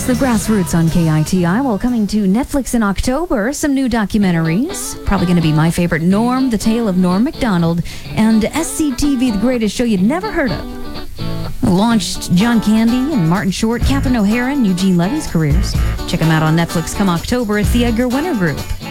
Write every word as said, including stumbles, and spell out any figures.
It's the Grassroots on K I T I. Well, coming to Netflix in October, some new documentaries. Probably going to be my favorite, Norm, The Tale of Norm Macdonald, and S C T V, The Greatest Show You'd Never Heard of. Launched John Candy and Martin Short, Catherine O'Hara, and Eugene Levy's careers. Check them out on Netflix come October. It's the Edgar Winter Group.